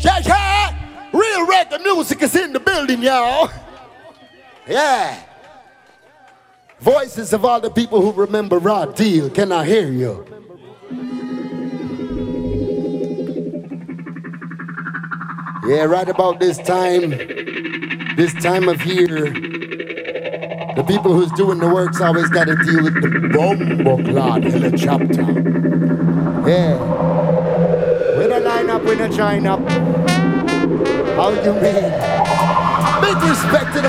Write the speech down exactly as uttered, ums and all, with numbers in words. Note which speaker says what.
Speaker 1: Yeah, yeah. Real reggae music is in the building, y'all. Yeah. Voices of all the people who remember Raw Deal. Can I hear you? Yeah, right about this time, this time of year, the people who's doing the work's always got to deal with the bumbo clot helicopter. Yeah. We don't line up, we don't join up. How you mean? Big respect to the